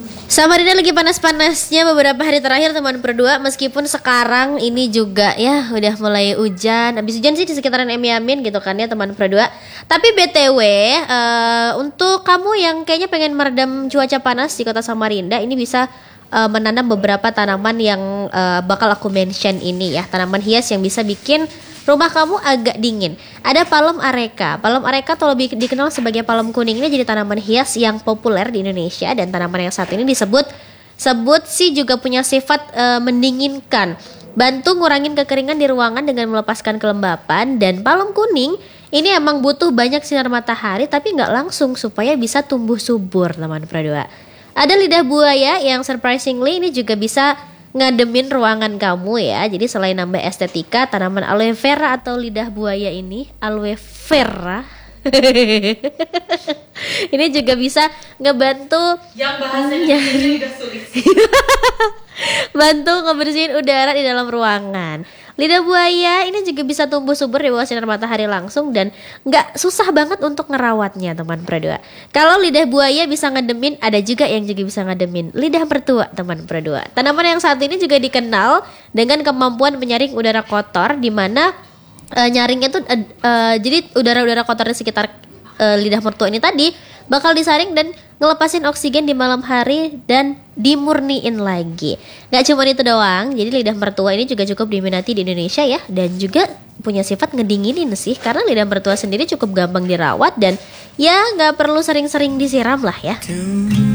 Samarinda lagi panas-panasnya beberapa hari terakhir teman berdua. Meskipun sekarang ini juga ya udah mulai hujan. Habis hujan sih di sekitaran Emiamin gitu kan ya teman berdua. Tapi BTW untuk kamu yang kayaknya pengen meredam cuaca panas di kota Samarinda, ini bisa menanam beberapa tanaman yang bakal aku mention ini ya. Tanaman hias yang bisa bikin rumah kamu agak dingin. Ada palem areka. Palem areka atau lebih dikenal sebagai palem kuning ini jadi tanaman hias yang populer di Indonesia, dan tanaman yang satu ini disebut sih juga punya sifat mendinginkan, bantu ngurangin kekeringan di ruangan dengan melepaskan kelembapan. Dan palem kuning ini emang butuh banyak sinar matahari tapi nggak langsung supaya bisa tumbuh subur teman pradua. Ada lidah buaya yang surprisingly ini juga bisa ngademin ruangan kamu ya. Jadi selain nambah estetika, tanaman aloe vera atau lidah buaya ini, aloe vera ini juga bisa ngebantu yang bahasanya udah sulit. bantu ngebersihin udara di dalam ruangan. Lidah buaya ini juga bisa tumbuh subur di bawah sinar matahari langsung dan nggak susah banget untuk ngerawatnya teman perdua. Kalau lidah buaya bisa ngademin, ada juga yang juga bisa ngademin lidah mertua teman perdua. Tanaman yang satu ini juga dikenal dengan kemampuan menyaring udara kotor, di mana nyaringnya tuh jadi udara-udara kotor di sekitar lidah mertua ini tadi bakal disaring dan ngelepasin oksigen di malam hari dan dimurniin lagi. Gak cuma itu doang, jadi lidah mertua ini juga cukup diminati di Indonesia ya, dan juga punya sifat ngedinginin sih, karena lidah mertua sendiri cukup gampang dirawat dan ya gak perlu sering-sering disiram lah ya.